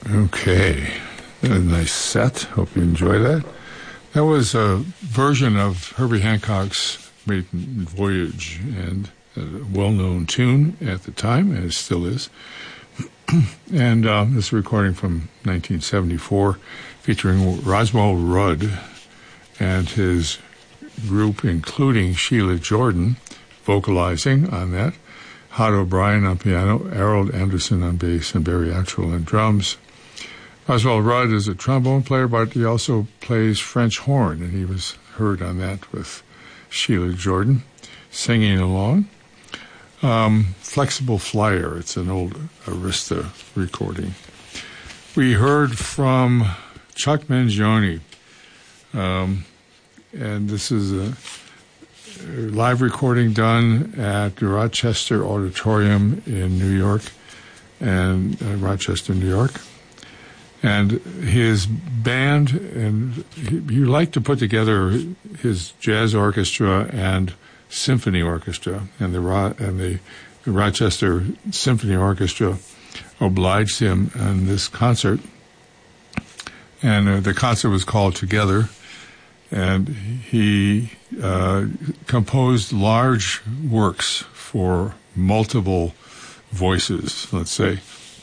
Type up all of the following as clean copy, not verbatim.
Okay, a nice set. Hope you enjoy that. That was a version of Herbie Hancock's Maiden Voyage, and a well-known tune at the time, and it still is. And this is a recording from 1974 featuring Roswell Rudd and his group, including Sheila Jordan, vocalizing on that, Hod O'Brien on piano, Harold Anderson on bass, and Barry Atchell on drums. Roswell Rudd is a trombone player, but he also plays French horn, and he was heard on that with Sheila Jordan singing along. Flexible Flyer, it's an old Arista recording. We heard from Chuck Mangione, and this is a live recording done at the Rochester Auditorium in New York, and Rochester, New York. And his band, and he liked to put together his jazz orchestra and symphony orchestra, and the Rochester Symphony Orchestra obliged him on this concert. And the concert was called Together, and he composed large works for multiple voices, let's say.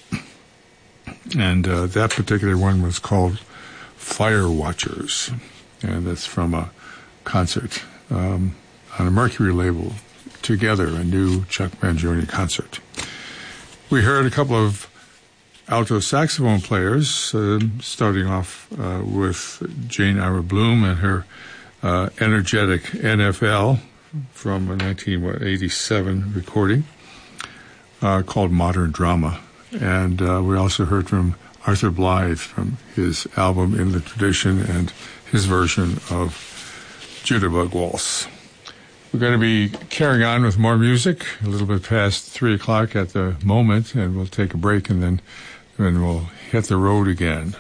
And that particular one was called Fire Watchers, and that's from a concert on a Mercury label, Together, a new Chuck Mangione concert. We heard a couple of alto saxophone players, starting off with Jane Ira Bloom and her energetic NFL from a 1987 recording called Modern Drama. And we also heard from Arthur Blythe from his album In the Tradition and his version of Jitterbug Waltz. We're going to be carrying on with more music, a little bit past 3 o'clock at the moment, and we'll take a break and then we'll hit the road again.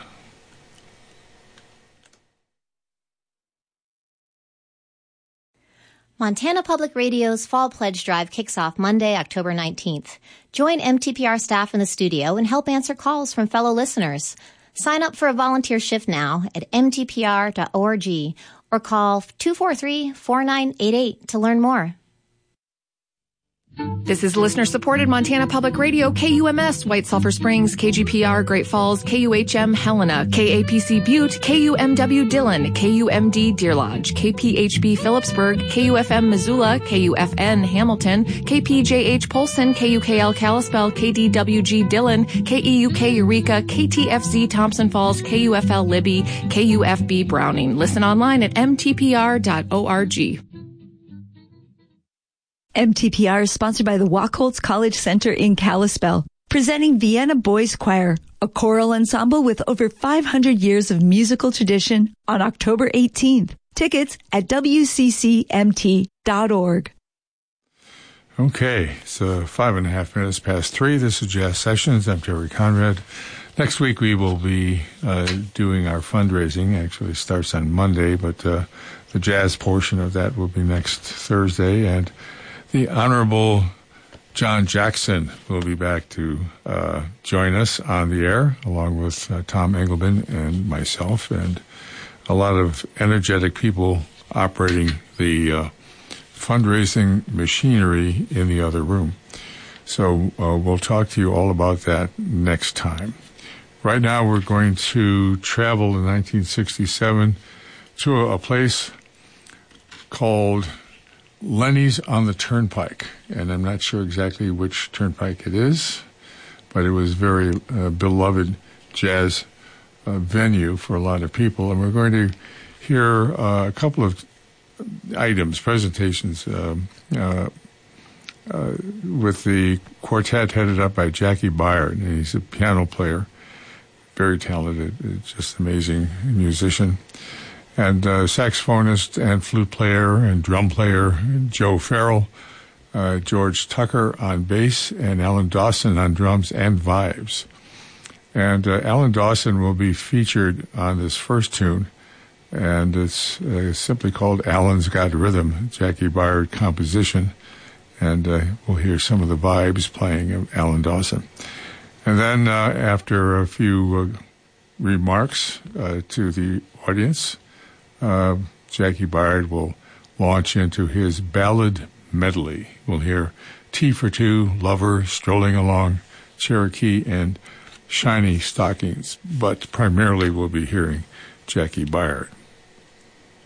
Montana Public Radio's Fall Pledge Drive kicks off Monday, October 19th. Join MTPR staff in the studio and help answer calls from fellow listeners. Sign up for a volunteer shift now at mtpr.org or call 243-4988 to learn more. This is listener-supported Montana Public Radio, KUMS, White Sulphur Springs, KGPR, Great Falls, KUHM, Helena, KAPC Butte, KUMW Dillon, KUMD Deer Lodge, KPHB Phillipsburg, KUFM Missoula, KUFN Hamilton, KPJH Polson, KUKL Kalispell, KDWG Dillon, KEUK Eureka, KTFZ Thompson Falls, KUFL Libby, KUFB Browning. Listen online at mtpr.org. MTPR is sponsored by the Wachholtz College Center in Kalispell, presenting Vienna Boys Choir, a choral ensemble with over 500 years of musical tradition, on October 18th. Tickets at wccmt.org. Okay, so 5.5 minutes past 3. This is Jazz Sessions. I'm Jerry Conrad. Next week we will be doing our fundraising. Actually, it starts on Monday, but the jazz portion of that will be next Thursday, and the Honorable John Jackson will be back to join us on the air, along with Tom Engelman and myself, and a lot of energetic people operating the fundraising machinery in the other room. So we'll talk to you all about that next time. Right now we're going to travel in 1967 to a place called Lenny's on the Turnpike, and I'm not sure exactly which turnpike it is, but it was very beloved jazz venue for a lot of people. And we're going to hear a couple of items, presentations with the quartet headed up by Jackie Byard, and he's a piano player, very talented, just amazing musician. And saxophonist and flute player and drum player Joe Farrell, George Tucker on bass, and Alan Dawson on drums and vibes. And Alan Dawson will be featured on this first tune, and it's simply called Alan's Got Rhythm, Jackie Byard composition, and we'll hear some of the vibes playing of Alan Dawson. And then after a few remarks to the audience, Jackie Byard will launch into his ballad medley. We'll hear Tea for Two, Lover, Strolling Along, Cherokee, and Shiny Stockings, but primarily we'll be hearing Jackie Byard.